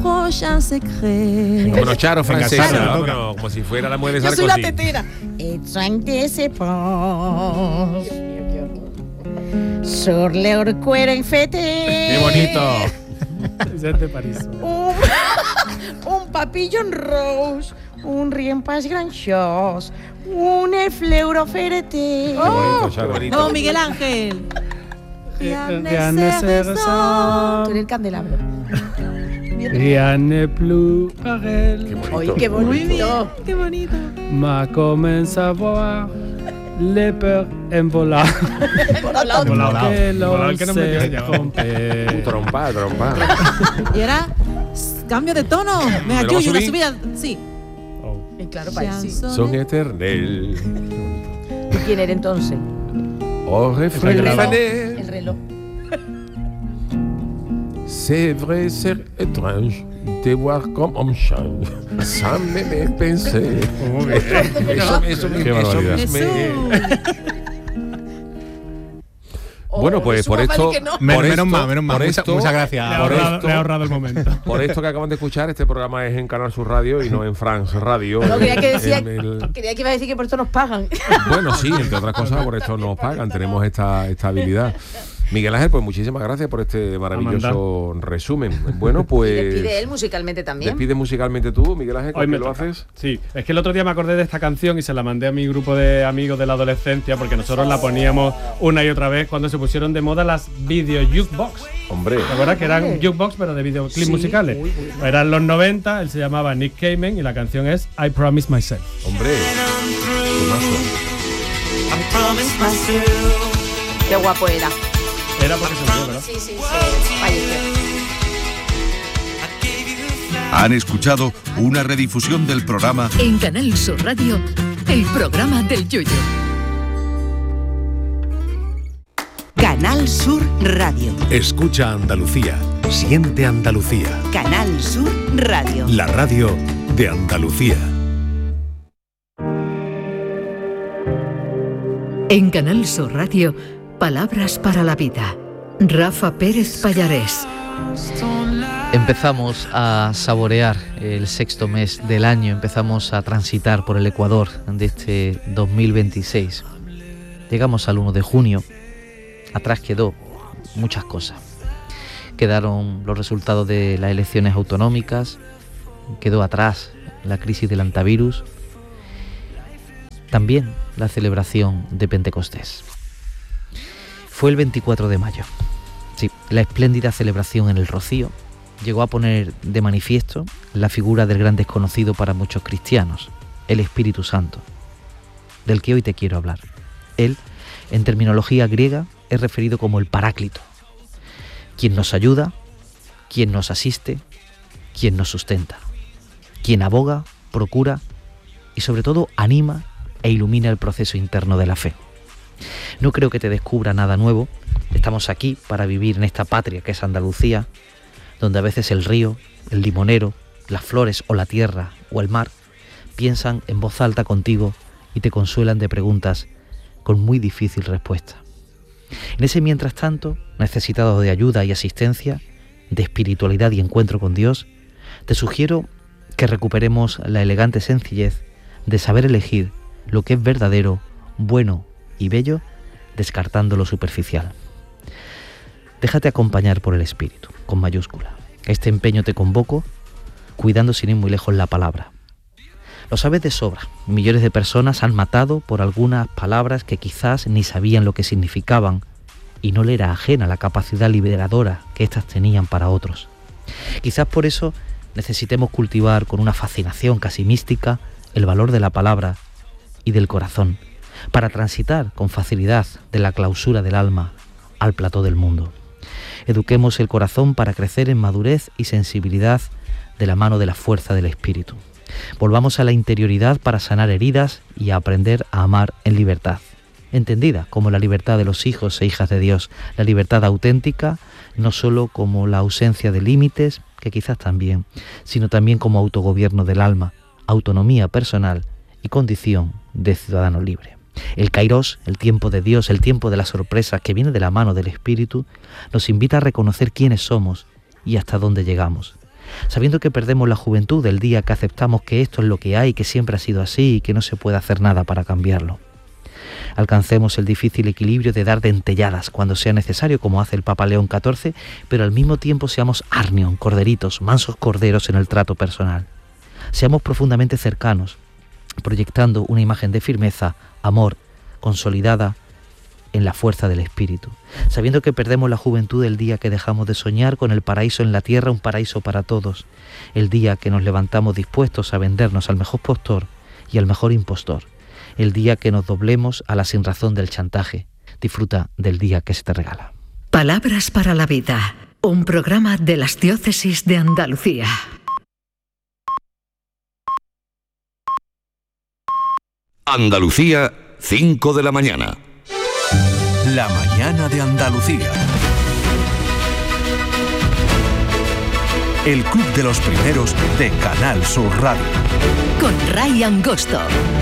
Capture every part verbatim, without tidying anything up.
prochain secret. Bueno, Charo francesa, Venga, Charo, vámonos, como si fuera la mujer de Yo soy Sarkozy. la tetera. Et soin de ses pas sur leur cuero infete. ¡Qué bonito! Es de París. Un, un papillon rose, un rien pas grand chose, un fleur ferté. Qué bonito, Charo. No, Miguel Ángel. Rien ne Rien ne se se ressemble. ressemble. Tú eres el candelabro. Rien n'est plus pareil. Qué bonito. Oye, qué Muy bien, bonito. qué bonito. Ma commence à voir les peurs en volar. Volado. Volado. Que Volado, l'on el que no me se dio ya. trompe. Trompa, trompa. Y era s- cambio de tono. Venga, ¿Me lo Yuyu, una subí? subida. Sí. Oh. Y claro, para sí. Son eternel. ¿Y quién era entonces? Oh, refrain El reloj. fané. El reloj. C'est vrai, c'est étrange de voir comme on change. Sans même penser. Eso, eso, Qué eso, barbaridad. eso me- Jesús. Bueno, pues Jesús, por más esto, vale que no. por Menos, esto, menos mal, menos mal. por Mucha- esto- muchas Le gracias. he Por ahorrado, esto- le he ahorrado el momento. Por esto que acaban de escuchar, este programa es en Canal Sur Radio y no en France Radio. No, quería que decía, En el- quería que iba a decir que por esto nos pagan. Bueno, sí, entre otras cosas, por esto nos pagan, tenemos esta, esta habilidad. Miguel Ángel, pues muchísimas gracias por este maravilloso resumen. Bueno, pues... Y despide él musicalmente también. Despide musicalmente tú, Miguel Ángel, ¿con Hoy qué me lo toca. haces? Sí, es que el otro día me acordé de esta canción y se la mandé a mi grupo de amigos de la adolescencia porque nosotros la poníamos una y otra vez cuando se pusieron de moda las video jukebox. Hombre, ¿Te acuerdas que eran jukebox pero de videoclips Sí. musicales? Eran los noventa, él se llamaba Nick Cayman y la canción es I Promise Myself. hombre. Temazo. Qué guapo era. Era porque se murió, ¿verdad? Sí, sí, sí. Falleció. Han escuchado una redifusión del programa En Canal Sur Radio, el programa del Yoyo. Canal Sur Radio. Escucha Andalucía. Siente Andalucía. Canal Sur Radio. La radio de Andalucía. En Canal Sur Radio, palabras para la vida. Rafa Pérez Pallarés. Empezamos a saborear el sexto mes del año, empezamos a transitar por el Ecuador de este dos mil veintiséis. Llegamos al uno de junio, atrás quedó muchas cosas. Quedaron los resultados de las elecciones autonómicas, quedó atrás la crisis del antivirus, también la celebración de Pentecostés. Fue el veinticuatro de mayo. Sí, la espléndida celebración en el Rocío llegó a poner de manifiesto la figura del gran desconocido para muchos cristianos, el Espíritu Santo, del que hoy te quiero hablar. Él, en terminología griega, es referido como el Paráclito, quien nos ayuda, quien nos asiste, quien nos sustenta, quien aboga, procura y sobre todo anima e ilumina el proceso interno de la fe. No creo que te descubra nada nuevo. Estamos aquí para vivir en esta patria que es Andalucía, donde a veces el río, el limonero, las flores o la tierra o el mar piensan en voz alta contigo y te consuelan de preguntas con muy difícil respuesta. En ese mientras tanto, necesitado de ayuda y asistencia, de espiritualidad y encuentro con Dios, te sugiero que recuperemos la elegante sencillez de saber elegir lo que es verdadero, bueno y bello, descartando lo superficial. Déjate acompañar por el Espíritu, con mayúscula. A este empeño te convoco, cuidando sin ir muy lejos la palabra. Lo sabes de sobra, millones de personas han matado por algunas palabras que quizás ni sabían lo que significaban y no le era ajena la capacidad liberadora que éstas tenían para otros. Quizás por eso necesitemos cultivar con una fascinación casi mística el valor de la palabra y del corazón, para transitar con facilidad de la clausura del alma al plató del mundo. Eduquemos el corazón para crecer en madurez y sensibilidad de la mano de la fuerza del Espíritu. Volvamos a la interioridad para sanar heridas y a aprender a amar en libertad, entendida como la libertad de los hijos e hijas de Dios, la libertad auténtica, no solo como la ausencia de límites, que quizás también, sino también como autogobierno del alma, autonomía personal y condición de ciudadano libre. El Kairos, el tiempo de Dios, el tiempo de la sorpresa que viene de la mano del Espíritu, nos invita a reconocer quiénes somos y hasta dónde llegamos. sabiendo que perdemos la juventud el día que aceptamos que esto es lo que hay, que siempre ha sido así y que no se puede hacer nada para cambiarlo. Alcancemos el difícil equilibrio de dar dentelladas cuando sea necesario, como hace el Papa León catorce, pero al mismo tiempo seamos Arnion, corderitos, mansos corderos en el trato personal. Seamos profundamente cercanos, proyectando una imagen de firmeza, amor, consolidada en la fuerza del espíritu, sabiendo que perdemos la juventud el día que dejamos de soñar con el paraíso en la tierra, un paraíso para todos, el día que nos levantamos dispuestos a vendernos al mejor postor y al mejor impostor, el día que nos doblemos a la sinrazón del chantaje. Disfruta del día que se te regala. Palabras para la vida, un programa de las diócesis de Andalucía. Andalucía, cinco de la mañana. La mañana de Andalucía. El Club de los Primeros de Canal Sur Radio. Con Ray Angosto.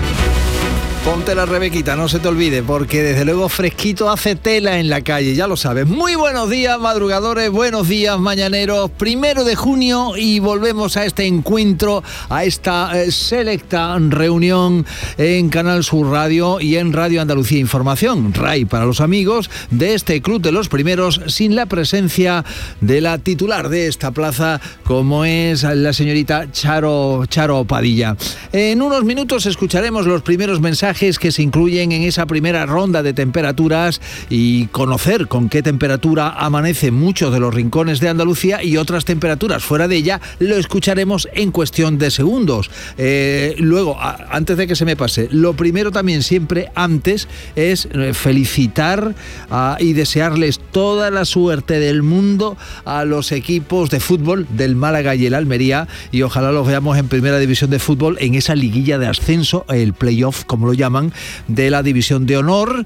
Ponte la Rebequita, no se te olvide, porque desde luego fresquito hace tela en la calle, ya lo sabes. Muy buenos días, madrugadores, buenos días, mañaneros. Primero de junio y volvemos a este encuentro, a esta eh, selecta reunión en Canal Sur Radio y en Radio Andalucía Información. Ray para los amigos de este Club de los Primeros, sin la presencia de la titular de esta plaza, como es la señorita Charo, Charo Padilla. En unos minutos escucharemos los primeros mensajes que se incluyen en esa primera ronda de temperaturas y conocer con qué temperatura amanece muchos de los rincones de Andalucía y otras temperaturas fuera de ella, lo escucharemos en cuestión de segundos. Eh, luego, a, antes de que se me pase, lo primero también siempre antes es felicitar a, y desearles toda la suerte del mundo a los equipos de fútbol del Málaga y el Almería, y ojalá los veamos en primera división de fútbol en esa liguilla de ascenso, el playoff como lo llaman, de la división de honor,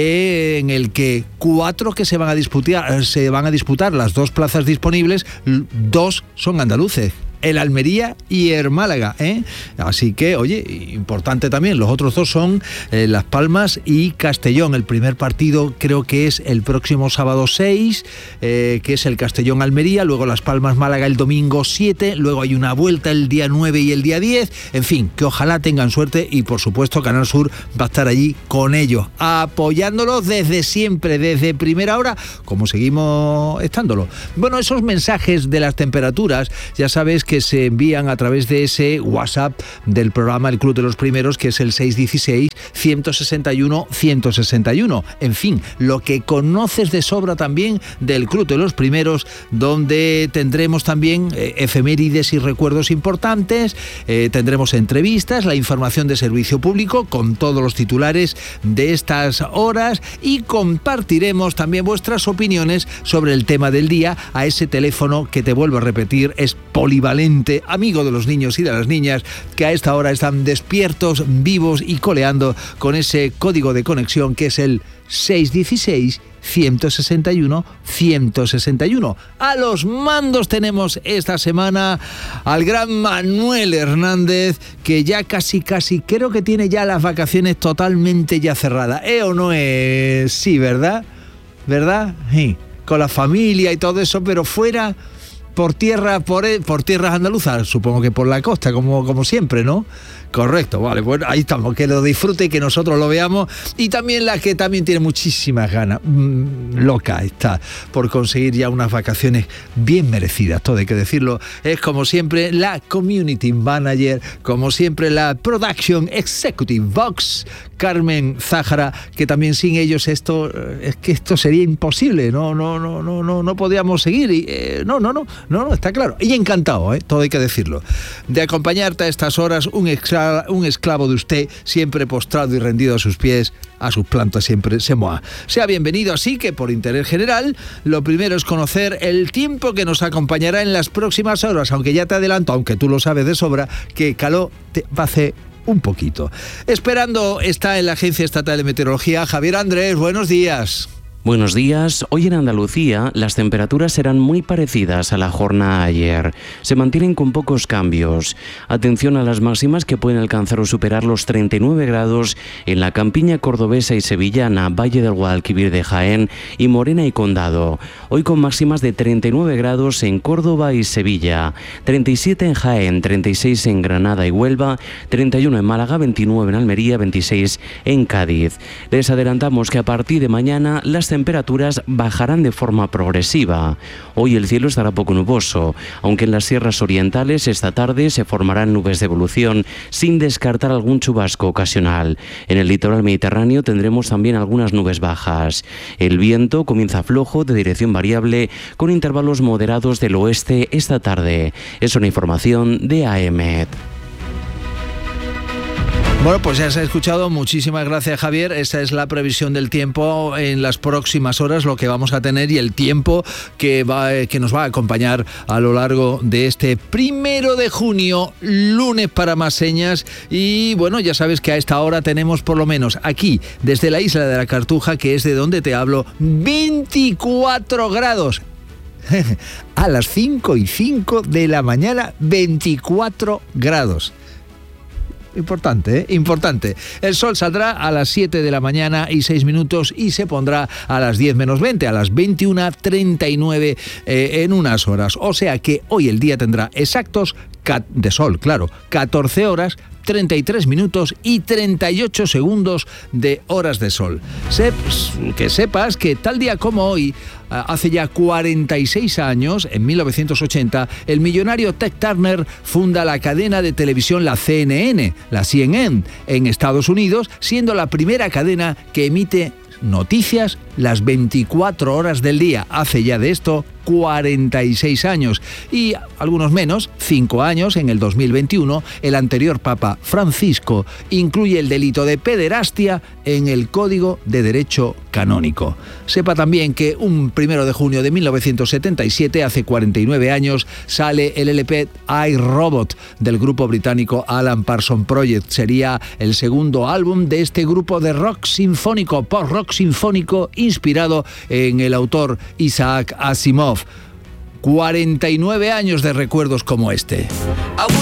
eh, en el que cuatro que se van a disputar, se van a disputar las dos plazas disponibles, dos son andaluces. El Almería y el Málaga, ¿eh? Así que, oye, importante también, los otros dos son eh, Las Palmas y Castellón. El primer partido creo que es el próximo sábado seis, eh, que es el Castellón-Almería, luego Las Palmas-Málaga el domingo siete, luego hay una vuelta el día nueve y el día diez, en fin, que ojalá tengan suerte y por supuesto Canal Sur va a estar allí con ellos, apoyándolos desde siempre, desde primera hora, como seguimos estándolo. Bueno, esos mensajes de las temperaturas, ya sabes que se envían a través de ese WhatsApp del programa El Club de los Primeros, que es el seis uno seis, uno seis uno, uno seis uno. En fin, lo que conoces de sobra también del Club de los Primeros, donde tendremos también eh, efemérides y recuerdos importantes, eh, tendremos entrevistas, la información de servicio público con todos los titulares de estas horas y compartiremos también vuestras opiniones sobre el tema del día a ese teléfono que, te vuelvo a repetir, es polivalente, amigo de los niños y de las niñas, que a esta hora están despiertos, vivos y coleando con ese código de conexión que es el seis uno seis, uno seis uno, uno seis uno. A los mandos tenemos esta semana al gran Manuel Hernández, que ya casi casi creo que tiene ya las vacaciones totalmente ya cerradas. ¿Eh o no es? Sí, ¿verdad? ¿Verdad? Sí. Con la familia y todo eso, pero fuera... Por tierra, por, por tierras andaluzas, supongo que por la costa, como, como siempre, ¿no? Correcto, vale, bueno, ahí estamos, que lo disfrute y que nosotros lo veamos. Y también la que también tiene muchísimas ganas, mmm, loca está, por conseguir ya unas vacaciones bien merecidas, todo hay que decirlo. Es como siempre la Community Manager, como siempre la Production Executive Box, Carmen Zájara, que también sin ellos esto, es que esto sería imposible, no, no, no, no, no, no podíamos seguir, y, eh, no, no, no, no, no, está claro. Y encantado, ¿eh? Todo hay que decirlo, de acompañarte a estas horas, un extra un esclavo de usted, siempre postrado y rendido a sus pies, a sus plantas siempre se moa. Sea bienvenido, así que por interés general, lo primero es conocer el tiempo que nos acompañará en las próximas horas, aunque ya te adelanto, aunque tú lo sabes de sobra, que calor te va a hacer un poquito. Esperando está en la Agencia Estatal de Meteorología Javier Andrés, buenos días. Buenos días. Hoy en Andalucía las temperaturas serán muy parecidas a la jornada de ayer. Se mantienen con pocos cambios. Atención a las máximas que pueden alcanzar o superar los treinta y nueve grados en la campiña cordobesa y sevillana, Valle del Guadalquivir de Jaén y Morena y Condado. Hoy con máximas de treinta y nueve grados en Córdoba y Sevilla, treinta y siete en Jaén, treinta y seis en Granada y Huelva, treinta y uno en Málaga, veintinueve en Almería, veintiséis en Cádiz. Les adelantamos que a partir de mañana las temperaturas bajarán de forma progresiva. Hoy el cielo estará poco nuboso, aunque en las sierras orientales esta tarde se formarán nubes de evolución sin descartar algún chubasco ocasional. En el litoral mediterráneo tendremos también algunas nubes bajas. El viento comienza flojo de dirección variable con intervalos moderados del oeste esta tarde. Es una información de A E M E T. Bueno, pues ya se ha escuchado. Muchísimas gracias, Javier. Esta es la previsión del tiempo en las próximas horas, lo que vamos a tener y el tiempo que, va, que nos va a acompañar a lo largo de este primero de junio, lunes para más señas. Y bueno, ya sabes que a esta hora tenemos por lo menos aquí, desde la isla de la Cartuja, que es de donde te hablo, veinticuatro grados. A las cinco y cinco de la mañana, veinticuatro grados. Importante, ¿eh? Importante. El sol saldrá a las siete de la mañana y seis minutos y se pondrá a las diez menos veinte, a las veintiuna treinta y nueve eh, en unas horas. O sea que hoy el día tendrá exactos de sol, claro, catorce horas, treinta y tres minutos y treinta y ocho segundos de horas de sol. Seps, que sepas que tal día como hoy, hace ya cuarenta y seis años, en mil novecientos ochenta, el millonario Ted Turner funda la cadena de televisión la C N N, la C N N, en Estados Unidos, siendo la primera cadena que emite noticias las veinticuatro horas del día. Hace ya de esto cuarenta y seis años. Y algunos menos, cinco años, en el dos mil veintiuno, el anterior Papa Francisco incluye el delito de pederastia en el Código de Derecho Canónico. Sepa también que un primero de junio de mil novecientos setenta y siete, hace cuarenta y nueve años, sale el L P I, Robot, del grupo británico Alan Parsons Project. Sería el segundo álbum de este grupo de rock sinfónico, post-rock sinfónico, inspirado en el autor Isaac Asimov. cuarenta y nueve años de recuerdos como este.